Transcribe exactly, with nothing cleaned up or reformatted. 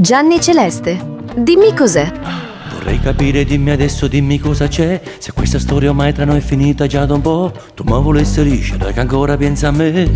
Gianni Celeste, dimmi cos'è. Vorrei capire, dimmi adesso, dimmi cosa c'è. Se questa storia ormai tra noi è finita già da un po', tu mi volessi dicere che ancora pensa a me.